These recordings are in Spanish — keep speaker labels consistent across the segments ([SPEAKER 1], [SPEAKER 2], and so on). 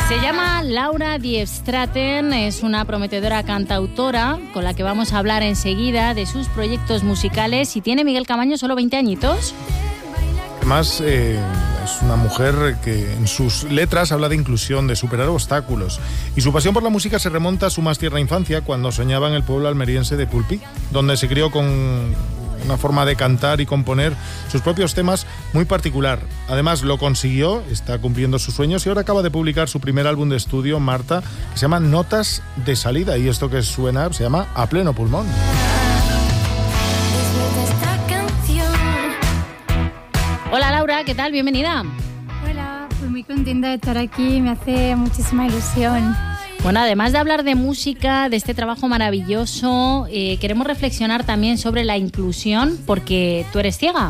[SPEAKER 1] Se llama Laura Die Straten, es una prometedora cantautora con la que vamos a hablar enseguida de sus proyectos musicales. Y tiene Miguel Camaño solo 20 añitos.
[SPEAKER 2] Además, es una mujer que en sus letras habla de inclusión, de superar obstáculos. Y su pasión por la música se remonta a su más tierna infancia, cuando soñaba en el pueblo almeriense de Pulpí, donde se crió con una forma de cantar y componer sus propios temas muy particular. Además, lo consiguió, está cumpliendo sus sueños y ahora acaba de publicar su primer álbum de estudio, Marta, que se llama Notas de Salida. Y esto que suena se llama A Pleno Pulmón.
[SPEAKER 1] Hola Laura, ¿qué tal? Bienvenida.
[SPEAKER 3] Hola, pues muy contenta de estar aquí, me hace muchísima ilusión.
[SPEAKER 1] Bueno, además de hablar de música, de este trabajo maravilloso, queremos reflexionar también sobre la inclusión, porque tú eres ciega.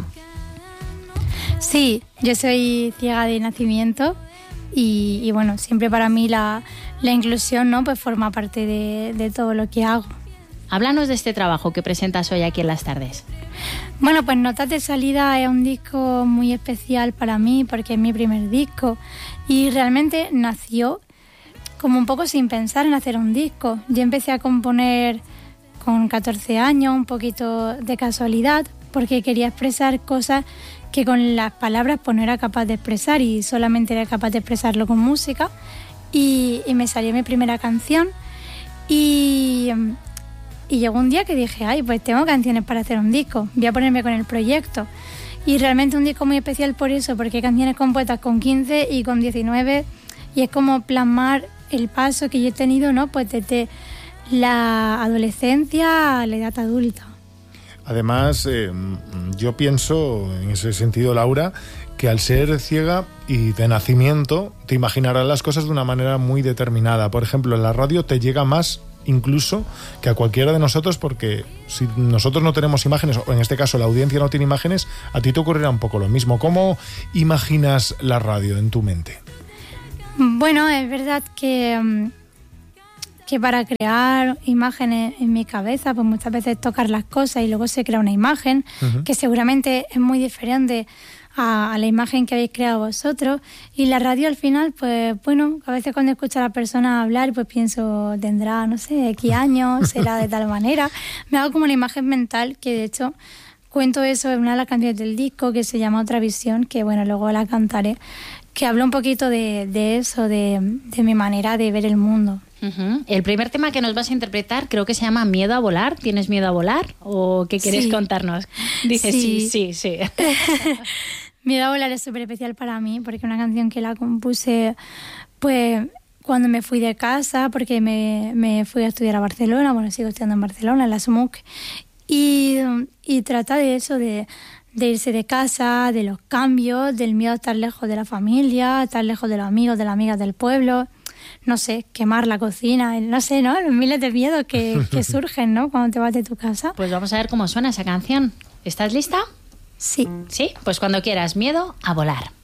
[SPEAKER 3] Sí, yo soy ciega de nacimiento y bueno, siempre para mí la inclusión, ¿no? Pues forma parte de todo lo que hago.
[SPEAKER 1] Háblanos de este trabajo que presentas hoy aquí en Las Tardes.
[SPEAKER 3] Bueno, pues Notas de Salida es un disco muy especial para mí porque es mi primer disco y realmente nació como un poco sin pensar en hacer un disco. Yo empecé a componer con 14 años, un poquito de casualidad, porque quería expresar cosas que con las palabras pues no era capaz de expresar y solamente era capaz de expresarlo con música. Y me salió mi primera canción y llegó un día que dije, ay, pues tengo canciones para hacer un disco, voy a ponerme con el proyecto. Y realmente un disco muy especial por eso, porque hay canciones compuestas con 15 y con 19 y es como plasmar el paso que yo he tenido, ¿no? Pues desde la adolescencia a la edad adulta.
[SPEAKER 2] Además, yo pienso, en ese sentido, Laura, que al ser ciega y de nacimiento, te imaginarás las cosas de una manera muy determinada. Por ejemplo, en la radio te llega más incluso que a cualquiera de nosotros, porque si nosotros no tenemos imágenes, o en este caso la audiencia no tiene imágenes, a ti te ocurrirá un poco lo mismo. ¿Cómo imaginas la radio en tu mente?
[SPEAKER 3] Bueno, es verdad que para crear imágenes en mi cabeza, pues muchas veces tocar las cosas y luego se crea una imagen que seguramente es muy diferente a la imagen que habéis creado vosotros. Y la radio al final, pues bueno, a veces cuando escucho a la persona hablar, pues pienso, tendrá, no sé, X años, será de tal manera. Me hago como una imagen mental que de hecho cuento eso en una de las canciones del disco que se llama Otra Visión, que bueno, luego la cantaré, que habla un poquito de eso, de mi manera de ver el mundo.
[SPEAKER 1] Uh-huh. El primer tema que nos vas a interpretar creo que se llama Miedo a volar. ¿Tienes miedo a volar? ¿O qué quieres contarnos? Dices sí. Miedo a volar es súper especial para mí porque es una canción que la compuse pues cuando me fui de casa, porque me fui a estudiar a Barcelona. Bueno, sigo estudiando en Barcelona, en la SMUC, y trata de eso, de irse de casa, de los cambios, del miedo a estar lejos de la familia, a estar lejos de los amigos, de las amigas del pueblo, no sé, quemar la cocina, no sé, ¿no? Los miles de miedos que surgen, ¿no? Cuando te vas de tu casa. Pues vamos a ver cómo suena esa canción. ¿Estás lista?
[SPEAKER 3] Sí.
[SPEAKER 1] ¿Sí? Pues cuando quieras, Miedo a volar.